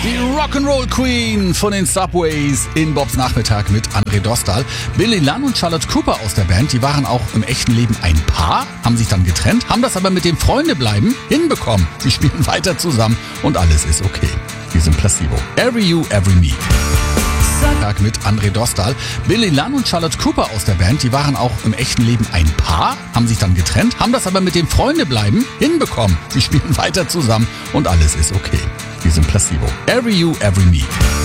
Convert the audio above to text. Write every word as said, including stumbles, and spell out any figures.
Die Rock'n'Roll Queen von den Subways in Bobs Nachmittag mit André Dostal. Billy Lunn und Charlotte Cooper aus der Band, die waren auch im echten Leben ein Paar, haben sich dann getrennt, haben das aber mit dem Freundebleiben hinbekommen. Sie spielen weiter zusammen und alles ist okay. Wir sind Placebo. Every You, Every Me. Tag mit André Dostal. Billy Lunn und Charlotte Cooper aus der Band, die waren auch im echten Leben ein Paar, haben sich dann getrennt, haben das aber mit dem Freundebleiben hinbekommen. Sie spielen weiter zusammen und alles ist okay. Wir sind Placebo. Every You, Every Me.